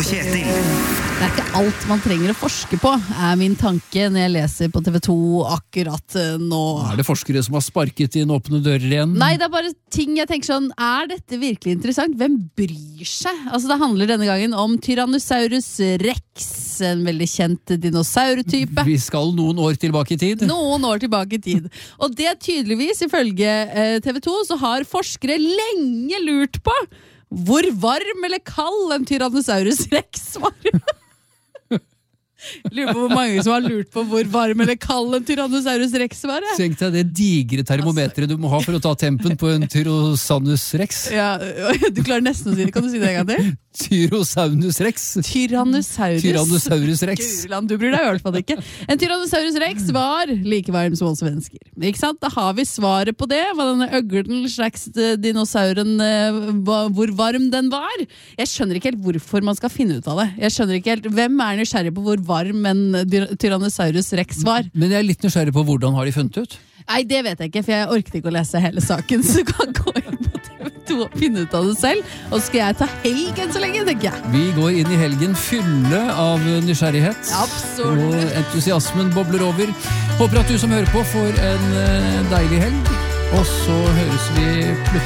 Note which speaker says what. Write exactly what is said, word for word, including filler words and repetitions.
Speaker 1: Kjetil.
Speaker 2: Det er ikke alt man trenger å forske på, er min tanke når jeg leser på T V to akkurat nå.
Speaker 3: Er det forskere som har sparket inn åpne dører igjen?
Speaker 2: Nei, det er bare ting jeg tenker sånn, er dette virkelig interessant? Hvem bryr seg? Altså, det handler denne gangen om Tyrannosaurus rex, en veldig kjent dinosaurtype.
Speaker 3: Vi skal noen år tilbake i tid.
Speaker 2: Noen år tilbake i tid. Og det er tydeligvis, ifølge eh, T V to, så har forskere lenge lurt på hvor varm eller kald en Tyrannosaurus rex var. Lurer på hvor mange som har lurt på hvor varm eller kald en Tyrannosaurus rex var. Jeg.
Speaker 3: Tenk deg det digre termometeret du må ha for å ta tempen på en Tyrannosaurus rex.
Speaker 2: Ja, du klarer nesten å si det. Kan du si det en gang til?
Speaker 3: Tyrannosaurus rex.
Speaker 2: Tyrannosaurus.
Speaker 3: Tyrannosaurus rex.
Speaker 2: Guriland, du bryr deg i hvert fall ikke. En Tyrannosaurus rex var like varm som oss mennesker. Ikke sant? Da har vi svaret på det. Hva denne øglen slags dinosauren, hvor varm den var. Jeg skjønner ikke helt hvorfor man skal finne ut av det. Jeg skjønner ikke helt, hvem er nysgjerrig på hvor varm en Tyrannosaurus rex var?
Speaker 3: Men jeg er litt nysgjerrig på hvordan har de funnet ut?
Speaker 2: Nei, det vet jeg ikke, for jeg orket ikke å lese hele saken, så du kan gå inn på T V to og finne ut av det selv. Og så skal jeg ta helgen så lenge, tenker jeg.
Speaker 3: Vi går inn i helgen fylle av nysgjerrighet.
Speaker 2: Absolutt.
Speaker 3: Og entusiasmen bobler over. Håper at du som hører på får en deilig helg. Og så høres vi plutselig